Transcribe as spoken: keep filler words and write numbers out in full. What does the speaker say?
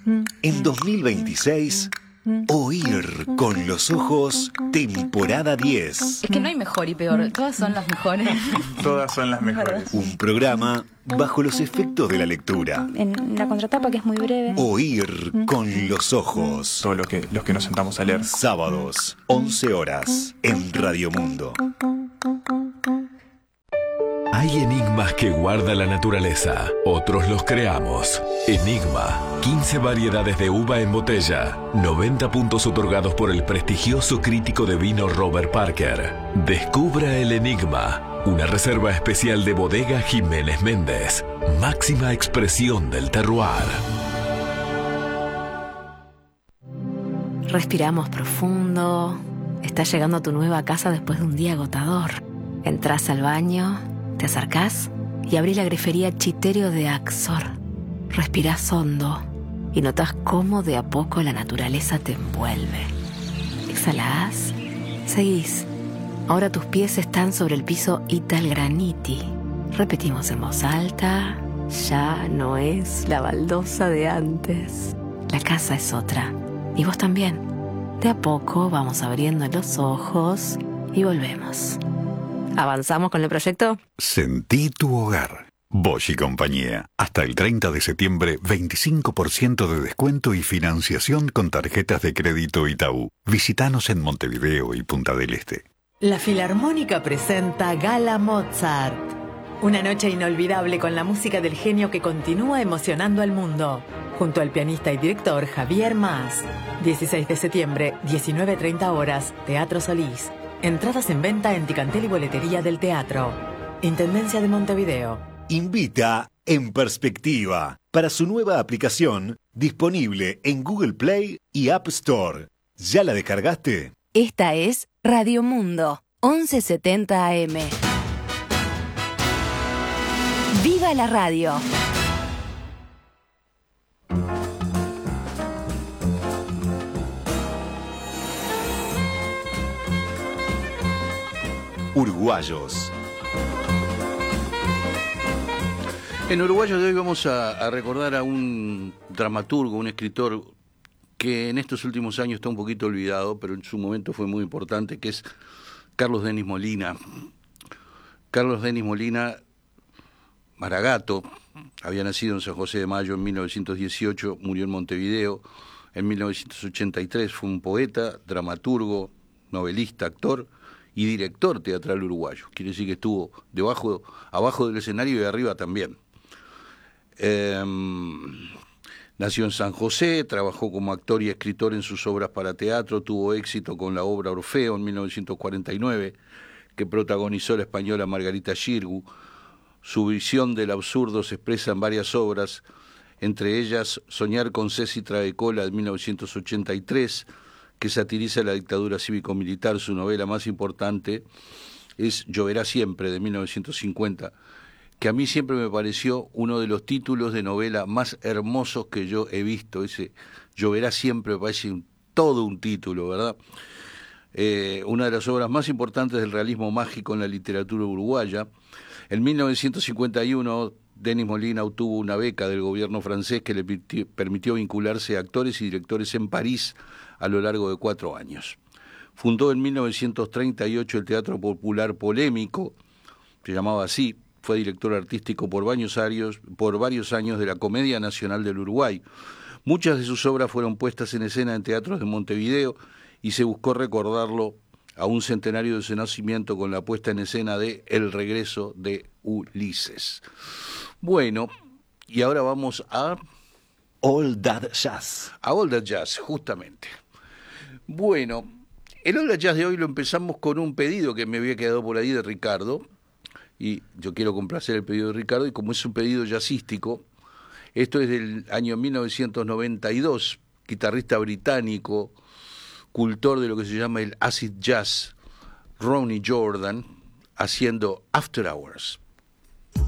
En dos mil veintiséis, Oír con los ojos, temporada diez. Es que no hay mejor y peor, todas son las mejores. Todas son las mejores. Un programa bajo los efectos de la lectura. En la contratapa, que es muy breve. Oír con los ojos. Todos los que, los que nos sentamos a leer. Sábados, once horas, en Radio Mundo. Hay enigmas que guarda la naturaleza, otros los creamos. Enigma, quince variedades de uva en botella, noventa puntos otorgados por el prestigioso crítico de vino Robert Parker. Descubra el enigma, una reserva especial de Bodega Jiménez Méndez, máxima expresión del terroir. Respiramos profundo. Estás llegando a tu nueva casa después de un día agotador. Entrás al baño, te acercás y abrís la grifería Chiterio de Axor. Respirás hondo y notás cómo de a poco la naturaleza te envuelve. Exhalás, seguís. Ahora tus pies están sobre el piso Italgraniti. Repetimos en voz alta: ya no es la baldosa de antes. La casa es otra. Y vos también. De a poco vamos abriendo los ojos y volvemos. ¿Avanzamos con el proyecto? Sentí tu hogar. Bosch y compañía. Hasta el treinta de septiembre, veinticinco por ciento de descuento y financiación con tarjetas de crédito Itaú. Visítanos en Montevideo y Punta del Este. La Filarmónica presenta Gala Mozart. Una noche inolvidable con la música del genio que continúa emocionando al mundo. Junto al pianista y director Javier Mas. dieciséis de septiembre, diecinueve treinta horas, Teatro Solís. Entradas en venta en Ticantel y Boletería del Teatro. Intendencia de Montevideo. Invita En Perspectiva para su nueva aplicación disponible en Google Play y App Store. ¿Ya la descargaste? Esta es Radio Mundo, once setenta A M. ¡Viva la radio! Uruguayos. En Uruguayos de hoy vamos a, a recordar a un dramaturgo, un escritor que en estos últimos años está un poquito olvidado, pero en su momento fue muy importante, que es Carlos Denis Molina. Carlos Denis Molina Maragato había nacido en San José de Mayo en mil novecientos dieciocho, murió en Montevideo en mil novecientos ochenta y tres, fue un poeta, dramaturgo, novelista, actor y director teatral uruguayo. Quiere decir que estuvo debajo, abajo del escenario y arriba también. Eh, nació en San José, trabajó como actor y escritor en sus obras para teatro, tuvo éxito con la obra Orfeo en mil novecientos cuarenta y nueve, que protagonizó la española Margarita Xirgu. Su visión del absurdo se expresa en varias obras, entre ellas Soñar con Ceci Travecola de mil novecientos ochenta y tres, que satiriza la dictadura cívico-militar. Su novela más importante es Lloverá siempre, de mil novecientos cincuenta, que a mí siempre me pareció uno de los títulos de novela más hermosos que yo he visto. Ese Lloverá siempre me parece un, todo un título, ¿verdad? Eh, una de las obras más importantes del realismo mágico en la literatura uruguaya. En mil novecientos cincuenta y uno, Denis Molina obtuvo una beca del gobierno francés que le permitió vincularse a actores y directores en París a lo largo de cuatro años. Fundó en mil novecientos treinta y ocho el Teatro Popular Polémico, se llamaba así. Fue director artístico por varios años, por varios años de la Comedia Nacional del Uruguay. Muchas de sus obras fueron puestas en escena en teatros de Montevideo y se buscó recordarlo a un centenario de su nacimiento con la puesta en escena de El regreso de Ulises. Bueno, y ahora vamos a... All That Jazz. A All That Jazz, justamente. Bueno, el All That Jazz de hoy lo empezamos con un pedido que me había quedado por ahí de Ricardo, y yo quiero complacer el pedido de Ricardo, y como es un pedido jazzístico, esto es del año mil novecientos noventa y dos, guitarrista británico, cultor de lo que se llama el acid jazz, Ronnie Jordan, haciendo After Hours.